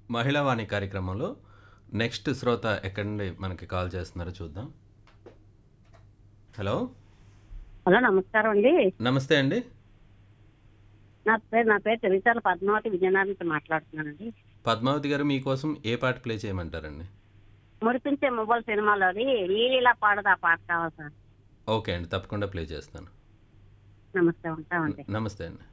మహిళా వాణి కార్యక్రమంలో నెక్స్ట్ శ్రోత ఎక్కడి నుండి మనకి కాల్ చేస్తున్నారో చూద్దాం. హలో, హలో, నమస్కారం అండి. నమస్తే అండి. నా పేరు తెలిసాల పద్మావతి, విజయనగరం నుంచి మాట్లాడుతున్నానండి. పద్మావతి గారు, మీకోసం ఏ పాట ప్లే చేయమంటారండి? మురిపించే మొబైల్ సినిమాలోది లీలీలా పాడదు ఆ పాట కావాలి సార్. ఓకే అండి, తప్పకుండా ప్లే చేస్తాను. నమస్తే, ఉంటామండి. నమస్తే అండి.